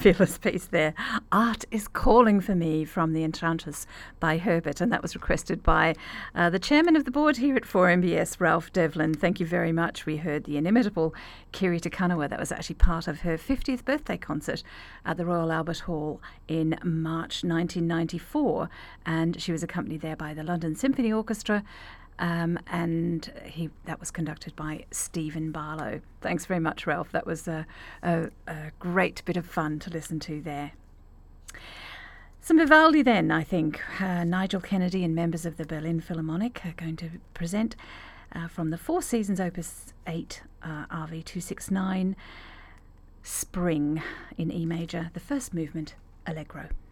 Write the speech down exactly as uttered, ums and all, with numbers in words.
fabulous piece there. Art is Calling for Me from The Enchantress by Herbert, and that was requested by uh, the chairman of the board here at four M B S, Ralph Devlin. Thank you very much. We heard the inimitable Kiri Te Kanawa. That was actually part of her fiftieth birthday concert at the Royal Albert Hall in March nineteen ninety-four, and she was accompanied there by the London Symphony Orchestra. Um, and he that was conducted by Stephen Barlow. Thanks very much, Ralph. That was a, a, a great bit of fun to listen to there. Some Vivaldi then, I think. Uh, Nigel Kennedy and members of the Berlin Philharmonic are going to present uh, from the Four Seasons Opus eight, uh, R V two sixty-nine, Spring in E major, the first movement, Allegro.